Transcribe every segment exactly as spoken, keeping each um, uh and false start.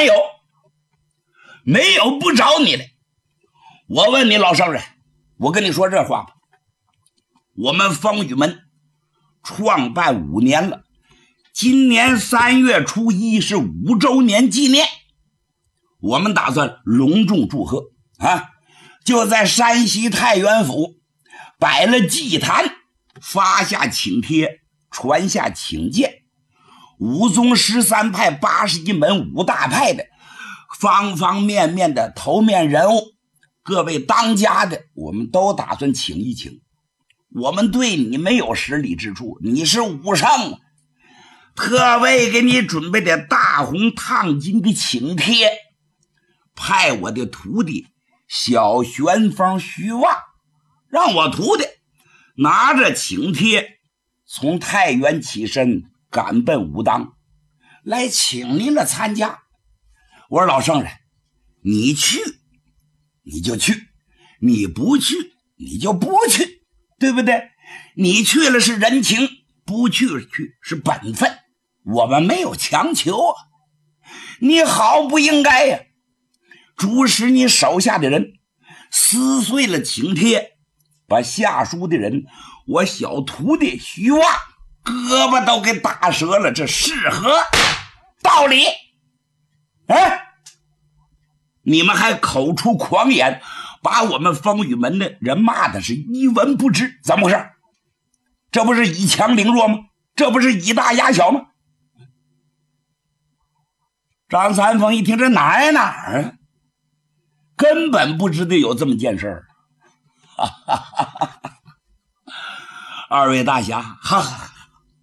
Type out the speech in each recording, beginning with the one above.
没有，没有不找你的。我问你老圣人，我跟你说这话吧，我们风雨门创办五年了，今年三月初一是五周年纪念，我们打算隆重祝贺啊！就在山西太原府摆了祭坛，发下请帖，传下请柬，五宗十三派八十一门五大派的方方面面的头面人物，各位当家的，我们都打算请一请。我们对你没有实力之处，你是武圣，特为给你准备的大红烫金的请帖，派我的徒弟小旋风徐旺，让我徒弟拿着请帖从太原起身赶奔武当来请您了参加。我说老圣人，你去你就去，你不去你就不去，对不对？你去了是人情，不去去是本分，我们没有强求啊。你好不应该呀、啊！主使你手下的人撕碎了请帖，把下书的人我小徒弟徐旺胳膊都给打折了，这是何道理？哎，你们还口出狂言，把我们风雨门的人骂的是一文不值，怎么回事？这不是以强凌弱吗？这不是以大压小吗？张三丰一听，这哪儿哪儿啊，根本不知道有这么件事儿。二位大侠，哈哈，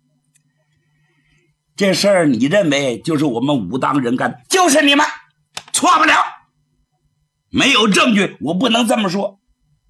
这事儿你认为就是我们武当人干的？就是你们，错不了。没有证据，我不能这么说。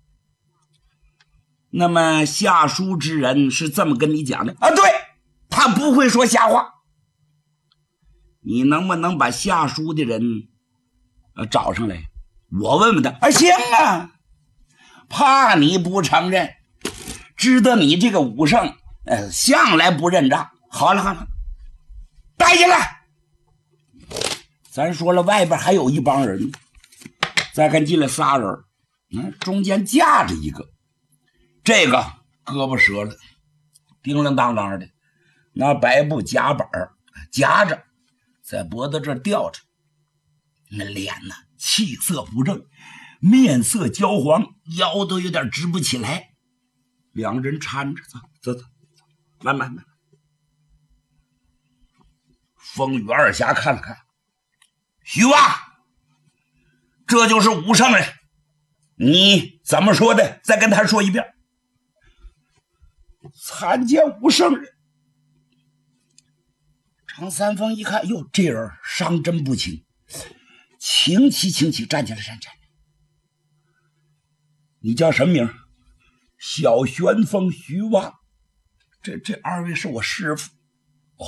那么下书之人是这么跟你讲的啊？对，他不会说瞎话。你能不能把下书的人呃找上来？我问问他。啊，行啊，怕你不承认，知道你这个武圣呃向来不认账。好了好了，带进来。咱说了，外边还有一帮人，再看进来仨人，嗯，中间架着一个，这个胳膊折了，叮铃当啷的，拿白布夹板夹着，在脖子这吊着，那脸呢气色不正，面色焦黄，腰都有点直不起来。两人搀着走走走，慢慢慢。风雨二侠看了看，徐旺，这就是武圣人，你怎么说的？再跟他说一遍。参见武圣人。张三丰一看，哟，这人伤真不轻，请起请起，站起来站起来。你叫什么名？小旋风徐旺。这这二位是我师父。哦，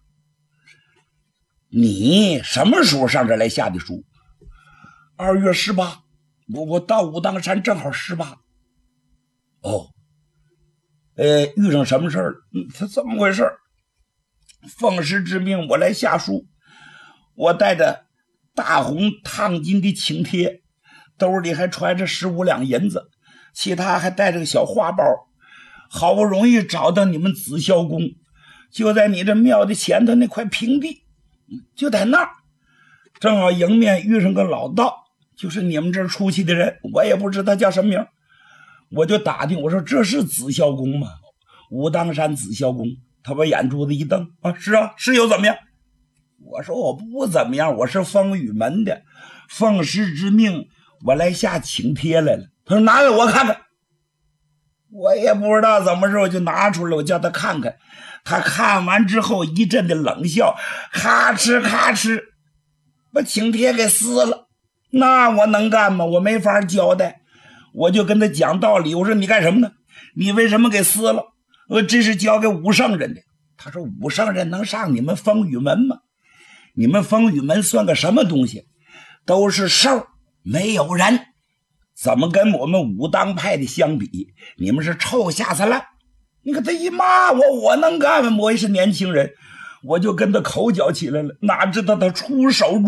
你什么时候上这来下的书？二月十八，我我到武当山正好十八。哦，呃，遇上什么事儿了？嗯，他怎么回事？奉师之命，我来下书。我带着大红烫金的请帖，兜里还揣着十五两银子，其他还带着个小花包。好不容易找到你们紫霄宫，就在你这庙的前头那块平地，就在那儿，正好迎面遇上个老道，就是你们这儿出去的人，我也不知道他叫什么名，我就打听，我说这是紫霄宫吗？武当山紫霄宫。他把眼珠子一瞪，啊，是啊，是又怎么样？我说我不怎么样，我是风雨门的，奉师之命，我来下请帖来了。他说拿给我看看。我也不知道怎么着，我就拿出来，我叫他看看。他看完之后一阵的冷笑，咔哧咔哧把请帖给撕了。那我能干吗？我没法交代。我就跟他讲道理，我说你干什么呢？你为什么给撕了？我这是交给武圣人的。他说武圣人能上你们风雨门吗？你们风雨门算个什么东西？都是兽，没有人，怎么跟我们武当派的相比？你们是臭下三滥。你看他一骂我，我能干吗？我也是年轻人，我就跟他口角起来了，哪知道他出手